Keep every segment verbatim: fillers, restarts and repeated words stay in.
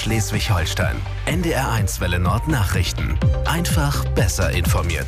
Schleswig-Holstein. N D R eins Welle Nord Nachrichten. Einfach besser informiert.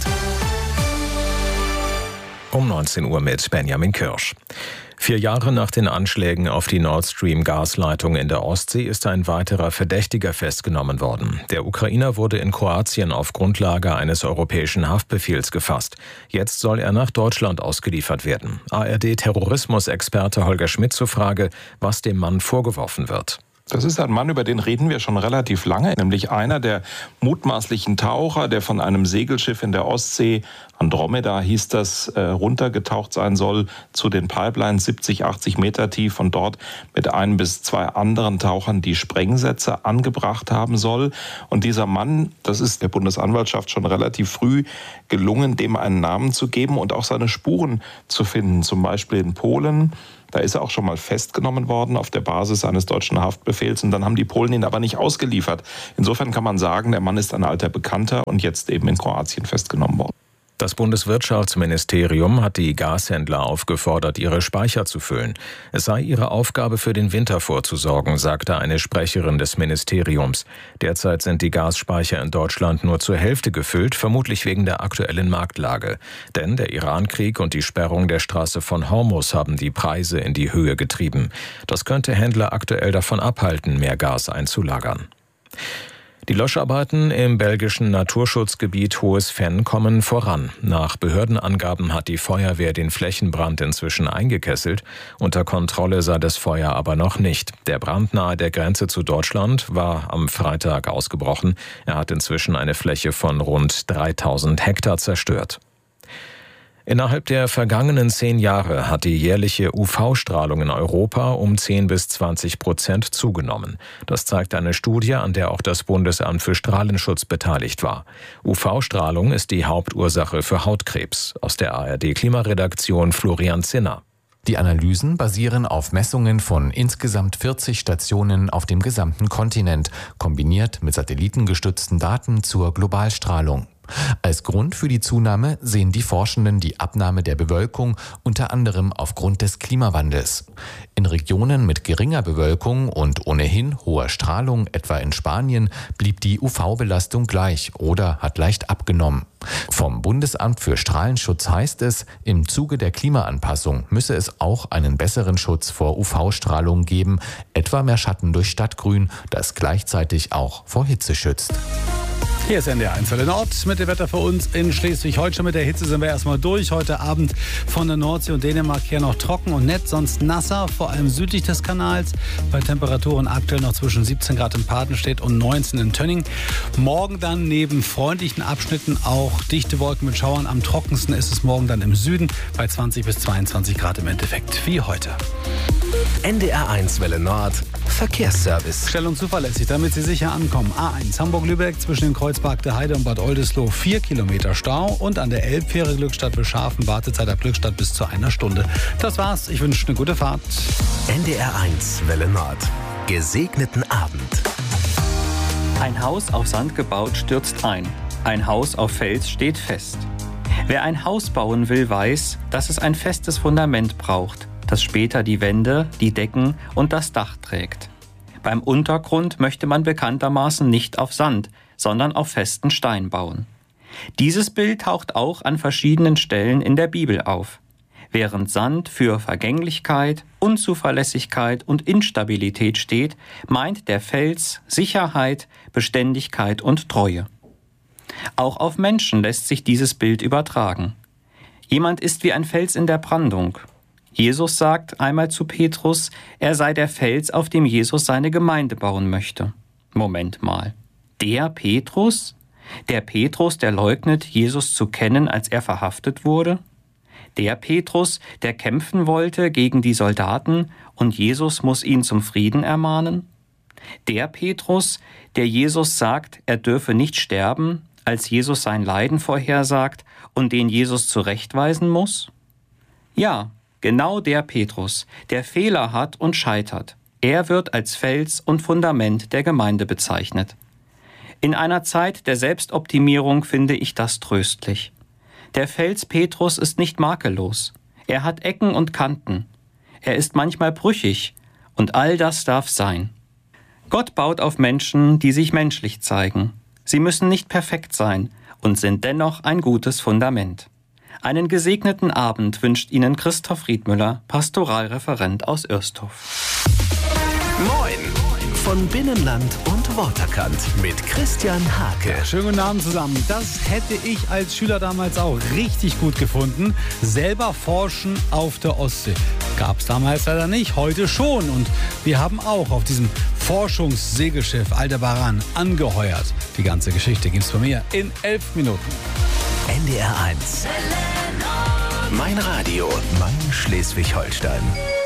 Um neunzehn Uhr mit Benjamin Kirsch. Vier Jahre nach den Anschlägen auf die Nord Stream Gasleitung in der Ostsee ist ein weiterer Verdächtiger festgenommen worden. Der Ukrainer wurde in Kroatien auf Grundlage eines europäischen Haftbefehls gefasst. Jetzt soll er nach Deutschland ausgeliefert werden. A R D-Terrorismusexperte Holger Schmidt zur Frage, was dem Mann vorgeworfen wird. Das ist ein Mann, über den reden wir schon relativ lange, nämlich einer der mutmaßlichen Taucher, der von einem Segelschiff in der Ostsee, Andromeda hieß das, äh, runtergetaucht sein soll zu den Pipelines, siebzig, achtzig Meter tief, und dort mit einem bis zwei anderen Tauchern die Sprengsätze angebracht haben soll. Und dieser Mann, das ist der Bundesanwaltschaft schon relativ früh gelungen, dem einen Namen zu geben und auch seine Spuren zu finden, zum Beispiel in Polen. Da ist er auch schon mal festgenommen worden auf der Basis eines deutschen Haftbefehls, und dann haben die Polen ihn aber nicht ausgeliefert. Insofern kann man sagen, der Mann ist ein alter Bekannter und jetzt eben in Kroatien festgenommen worden. Das Bundeswirtschaftsministerium hat die Gashändler aufgefordert, ihre Speicher zu füllen. Es sei ihre Aufgabe, für den Winter vorzusorgen, sagte eine Sprecherin des Ministeriums. Derzeit sind die Gasspeicher in Deutschland nur zur Hälfte gefüllt, vermutlich wegen der aktuellen Marktlage. Denn der Irankrieg und die Sperrung der Straße von Hormuz haben die Preise in die Höhe getrieben. Das könnte Händler aktuell davon abhalten, mehr Gas einzulagern. Die Löscharbeiten im belgischen Naturschutzgebiet Hohes Venn kommen voran. Nach Behördenangaben hat die Feuerwehr den Flächenbrand inzwischen eingekesselt. Unter Kontrolle sei das Feuer aber noch nicht. Der Brand nahe der Grenze zu Deutschland war am Freitag ausgebrochen. Er hat inzwischen eine Fläche von rund dreitausend Hektar zerstört. Innerhalb der vergangenen zehn Jahre hat die jährliche U V-Strahlung in Europa um zehn bis zwanzig Prozent zugenommen. Das zeigt eine Studie, an der auch das Bundesamt für Strahlenschutz beteiligt war. U V-Strahlung ist die Hauptursache für Hautkrebs. Aus der A R D-Klimaredaktion Florian Zinner. Die Analysen basieren auf Messungen von insgesamt vierzig Stationen auf dem gesamten Kontinent, kombiniert mit satellitengestützten Daten zur Globalstrahlung. Als Grund für die Zunahme sehen die Forschenden die Abnahme der Bewölkung, unter anderem aufgrund des Klimawandels. In Regionen mit geringer Bewölkung und ohnehin hoher Strahlung, etwa in Spanien, blieb die U V-Belastung gleich oder hat leicht abgenommen. Vom Bundesamt für Strahlenschutz heißt es, im Zuge der Klimaanpassung müsse es auch einen besseren Schutz vor U V-Strahlung geben, etwa mehr Schatten durch Stadtgrün, das gleichzeitig auch vor Hitze schützt. Hier ist N D R eins Welle Nord mit dem Wetter für uns in Schleswig-Holstein. Mit der Hitze sind wir erstmal durch. Heute Abend von der Nordsee und Dänemark her noch trocken und nett, sonst nasser, vor allem südlich des Kanals. Bei Temperaturen aktuell noch zwischen siebzehn Grad in Padenstedt und neunzehn in Tönning. Morgen dann neben freundlichen Abschnitten auch dichte Wolken mit Schauern. Am trockensten ist es morgen dann im Süden bei zwanzig bis zweiundzwanzig Grad im Endeffekt, wie heute. N D R eins Welle Nord Verkehrsservice. Schnell und zuverlässig, damit Sie sicher ankommen. A eins Hamburg-Lübeck zwischen dem Kreuzpark der Heide und Bad Oldesloe vier Kilometer Stau, und an der Elbfähre Glückstadt Beschafen Wartezeit ab Glückstadt bis zu einer Stunde. Das war's. Ich wünsche eine gute Fahrt. N D R eins Welle Nord. Gesegneten Abend. Ein Haus auf Sand gebaut stürzt ein. Ein Haus auf Fels steht fest. Wer ein Haus bauen will, weiß, dass es ein festes Fundament braucht, das später die Wände, die Decken und das Dach trägt. Beim Untergrund möchte man bekanntermaßen nicht auf Sand, sondern auf festen Stein bauen. Dieses Bild taucht auch an verschiedenen Stellen in der Bibel auf. Während Sand für Vergänglichkeit, Unzuverlässigkeit und Instabilität steht, meint der Fels Sicherheit, Beständigkeit und Treue. Auch auf Menschen lässt sich dieses Bild übertragen. Jemand ist wie ein Fels in der Brandung. Jesus sagt einmal zu Petrus, er sei der Fels, auf dem Jesus seine Gemeinde bauen möchte. Moment mal, der Petrus? Der Petrus, der leugnet, Jesus zu kennen, als er verhaftet wurde? Der Petrus, der kämpfen wollte gegen die Soldaten und Jesus muss ihn zum Frieden ermahnen? Der Petrus, der Jesus sagt, er dürfe nicht sterben, als Jesus sein Leiden vorhersagt und den Jesus zurechtweisen muss? Ja, genau der Petrus, der Fehler hat und scheitert. Er wird als Fels und Fundament der Gemeinde bezeichnet. In einer Zeit der Selbstoptimierung finde ich das tröstlich. Der Fels Petrus ist nicht makellos. Er hat Ecken und Kanten. Er ist manchmal brüchig und all das darf sein. Gott baut auf Menschen, die sich menschlich zeigen. Sie müssen nicht perfekt sein und sind dennoch ein gutes Fundament. Einen gesegneten Abend wünscht Ihnen Christoph Riedmüller, Pastoralreferent aus Ürstorf. Moin! Von Binnenland und Waterkant mit Christian Hake. Schönen guten Abend zusammen. Das hätte ich als Schüler damals auch richtig gut gefunden. Selber forschen auf der Ostsee. Gab es damals leider nicht, heute schon. Und wir haben auch auf diesem Forschungssegelschiff Aldebaran angeheuert. Die ganze Geschichte gibt's von mir in elf Minuten. N D R eins. Mein Radio, mein Schleswig-Holstein.